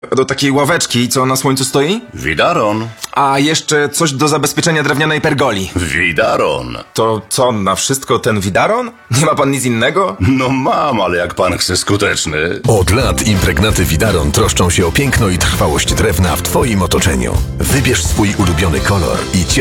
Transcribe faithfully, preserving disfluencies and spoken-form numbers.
Do takiej ławeczki, co na słońcu stoi? Widaron. A jeszcze coś do zabezpieczenia drewnianej pergoli. Widaron. To co, na wszystko ten widaron? Nie ma pan nic innego? No mam, ale jak pan chce skuteczny. Od lat impregnaty Widaron troszczą się o piękno i trwałość drewna w Twoim otoczeniu. Wybierz swój ulubiony kolor i ciesz